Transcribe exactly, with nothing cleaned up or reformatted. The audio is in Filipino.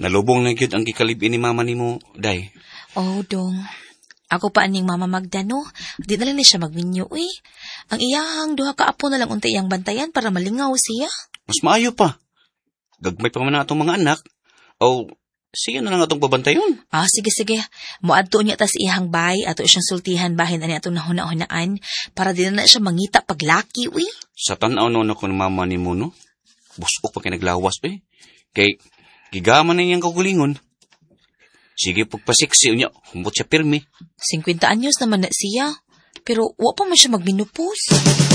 Nalubong na gyud ang gikalib-in ni mama nimo, day. Oh, dong. Ako pa aning mama Magda, no? Di na lang ni siya magminyo, uy. Ang iyahang duha ka apo na lang unta iyang bantayan para malingaw siya. Mas maayo pa. Gagmay pa man na atong mga anak. O, siya na lang atong babantayon. Ah, sige, sige. Muadto niya ta sa iyahang bay, ato siyang sultihan bahin ani atong nahuna-hunaan para di na na siya mangita paglaki, uy. Sa tanaw no na ko ng mama nimo, no? Busok pa kay naglawas, eh. Kay, gigaman na iyang kagulingon. Sige, pagpasiksi niya, humbot siya pirmi. fifty anyos naman na siya. Pero wa pa man siya magminupos.